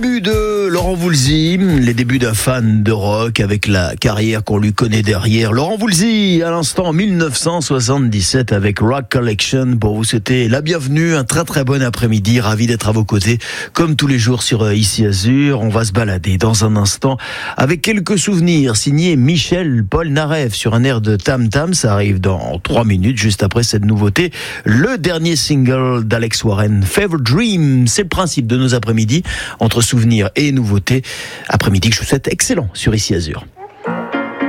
Début de Laurent Voulzy, les débuts d'un fan de rock avec la carrière qu'on lui connaît derrière. Laurent Voulzy, à l'instant 1977 avec Rock Collection. Pour vous, c'était la bienvenue, un très très bon après-midi. Ravi d'être à vos côtés, comme tous les jours sur Ici Azur. On va se balader dans un instant avec quelques souvenirs signés Michel Polnareff sur un air de Tam Tam. Ça arrive dans 3 minutes, juste après cette nouveauté. Le dernier single d'Alex Warren, Fever Dream. C'est le principe de nos après-midi, entre souvenirs et nouveautés. Après-midi que je vous souhaite excellent sur Ici Azur.